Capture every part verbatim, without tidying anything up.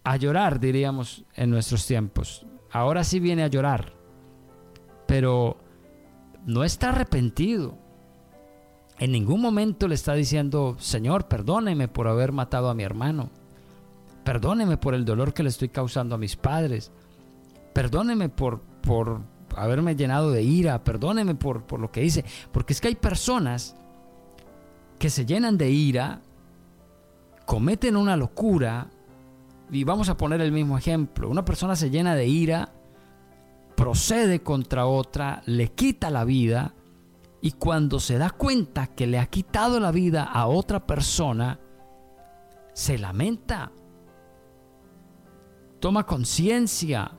a llorar, diríamos en nuestros tiempos. Ahora sí viene a llorar, pero no está arrepentido. En ningún momento le está diciendo: Señor, perdóneme por haber matado a mi hermano. Perdóneme por el dolor que le estoy causando a mis padres. Perdóneme por, por haberme llenado de ira. Perdóneme por, por lo que hice. Porque es que hay personas que se llenan de ira, cometen una locura. Y vamos a poner el mismo ejemplo. Una persona se llena de ira, procede contra otra, le quita la vida, y cuando se da cuenta que le ha quitado la vida a otra persona, se lamenta, toma conciencia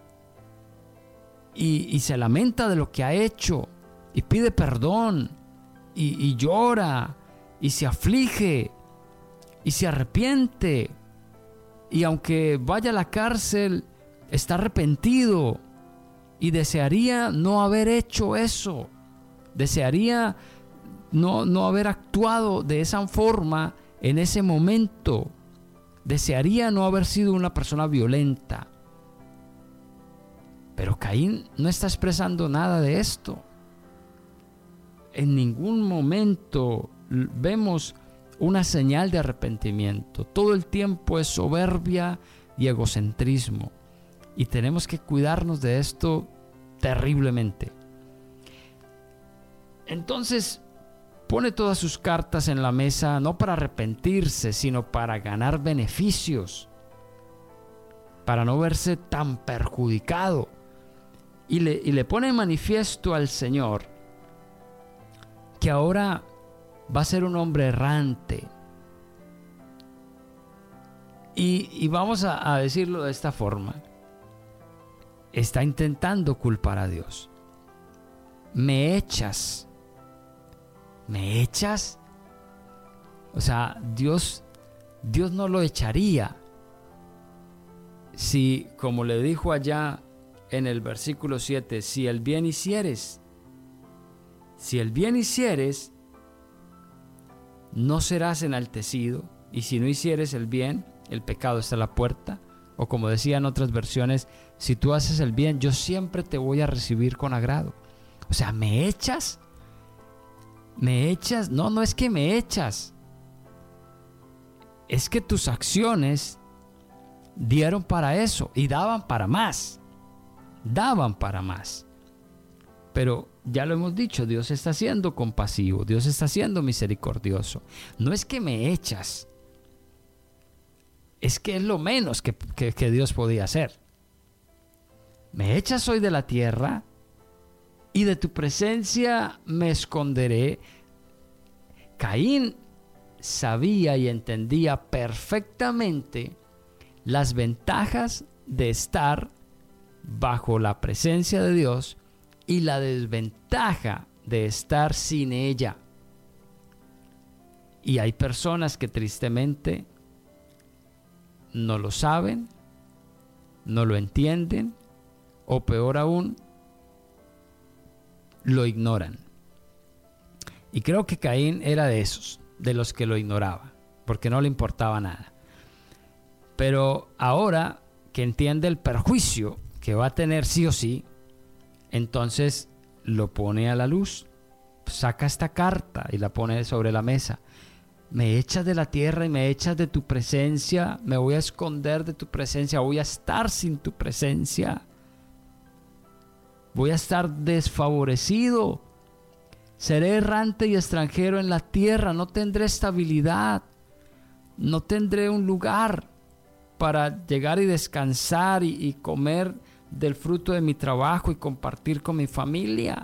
y, y se lamenta de lo que ha hecho y pide perdón y, y llora y se aflige y se arrepiente, y aunque vaya a la cárcel está arrepentido y desearía no haber hecho eso, desearía no, no haber actuado de esa forma en ese momento, desearía no haber sido una persona violenta. Pero Caín no está expresando nada de esto. En ningún momento vemos una señal de arrepentimiento. Todo el tiempo es soberbia y egocentrismo. Y tenemos que cuidarnos de esto terriblemente. Entonces, pone todas sus cartas en la mesa, no para arrepentirse, sino para ganar beneficios, para no verse tan perjudicado. Y le, y le pone en manifiesto al Señor que ahora va a ser un hombre errante. Y, y vamos a, a decirlo de esta forma. Está intentando culpar a Dios. Me echas. ¿Me echas? O sea, Dios, Dios no lo echaría. Si, como le dijo allá en el versículo siete, si el bien hicieres, si el bien hicieres, no serás enaltecido, y si no hicieres el bien, el pecado está a la puerta. O como decían otras versiones, si tú haces el bien, yo siempre te voy a recibir con agrado. O sea, ¿me echas? ¿Me echas? No, no es que me echas. Es que tus acciones dieron para eso y daban para más. Daban para más. Pero ya lo hemos dicho, Dios está siendo compasivo, Dios está siendo misericordioso. No es que me echas. Es que es lo menos que, que, que Dios podía hacer. Me echas hoy de la tierra y de tu presencia me esconderé. Caín sabía y entendía perfectamente las ventajas de estar bajo la presencia de Dios y la desventaja de estar sin ella. Y hay personas que tristemente no lo saben, no lo entienden, o peor aún, lo ignoran. Y creo que Caín era de esos, de los que lo ignoraba, porque no le importaba nada. Pero ahora que entiende el perjuicio que va a tener sí o sí, entonces lo pone a la luz, saca esta carta y la pone sobre la mesa. Me echas de la tierra y me echas de tu presencia, me voy a esconder de tu presencia, voy a estar sin tu presencia, voy a estar desfavorecido, seré errante y extranjero en la tierra, no tendré estabilidad, no tendré un lugar para llegar y descansar y, y comer del fruto de mi trabajo y compartir con mi familia.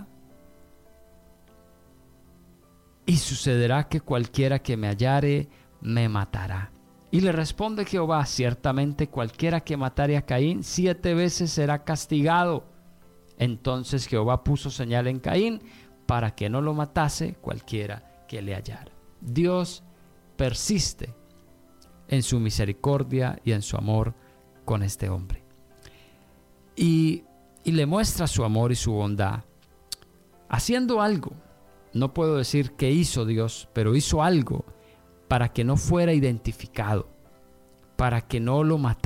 Y sucederá que cualquiera que me hallare me matará. Y le responde Jehová: ciertamente cualquiera que matare a Caín siete veces será castigado. Entonces Jehová puso señal en Caín para que no lo matase cualquiera que le hallara. Dios persiste en su misericordia y en su amor con este hombre. Y, y le muestra su amor y su bondad haciendo algo. No puedo decir qué hizo Dios, pero hizo algo para que no fuera identificado, para que no lo matara.